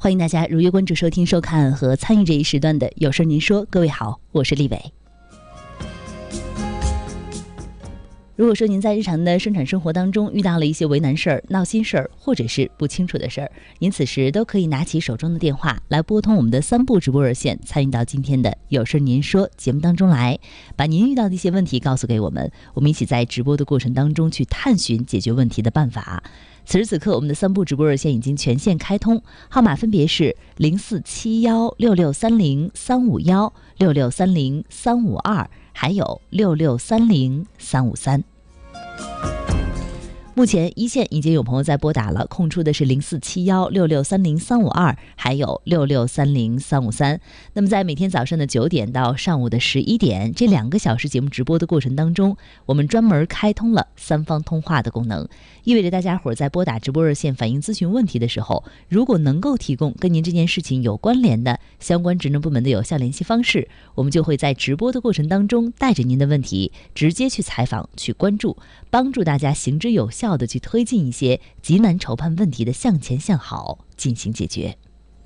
欢迎大家如约关注、收听、收看和参与这一时段的有事您说。各位好，我是丽伟。如果说您在日常的生产生活当中遇到了一些为难事儿、闹心事儿，或者是不清楚的事儿，您此时都可以拿起手中的电话来拨通我们的3部直播热线，参与到今天的有事您说节目当中来，把您遇到的一些问题告诉给我们，我们一起在直播的过程当中去探寻解决问题的办法。此时此刻，我们的3部直播热线已经全线开通，号码分别是04716630-351、6630-352，还有6630-353。目前一线已经有朋友在拨打了，空出的是04716630-352，还有6630-353。那么在每天早上的9点到上午的11点这2个小时节目直播的过程当中，我们专门开通了3方通话的功能，意味着大家伙在拨打直播热线反映咨询问题的时候，如果能够提供跟您这件事情有关联的相关职能部门的有效联系方式，我们就会在直播的过程当中带着您的问题直接去采访、去关注，帮助大家行之有效的去推进一些急难愁盼问题的向前向好进行解决。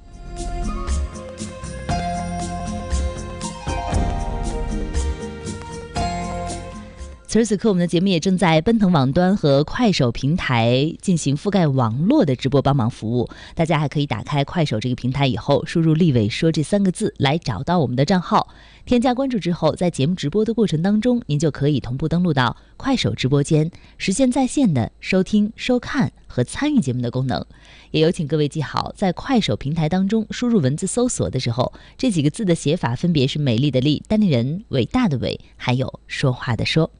此时此刻，我们的节目也正在奔腾网端和快手平台进行覆盖网络的直播帮忙服务。大家还可以打开快手这个平台以后，输入丽伟说这3个字来找到我们的账号，添加关注之后，在节目直播的过程当中，您就可以同步登录到快手直播间，实现在线的收听、收看和参与节目的功能。也有请各位记好，在快手平台当中输入文字搜索的时候，这几个字的写法分别是美丽的丽、单立人、伟大的伟，还有说话的说。